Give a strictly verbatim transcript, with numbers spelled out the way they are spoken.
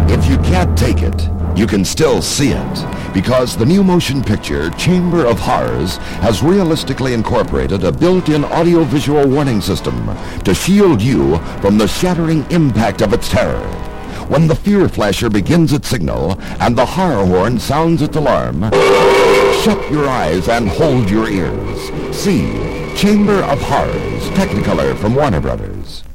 If you can't take it, you can still see it, because the new motion picture Chamber of Horrors has realistically incorporated a built-in audio-visual warning system to shield you from the shattering impact of its terror. When the fear flasher begins its signal and the horror horn sounds its alarm, shut your eyes and hold your ears. See Chamber of Horrors, Technicolor from Warner Brothers.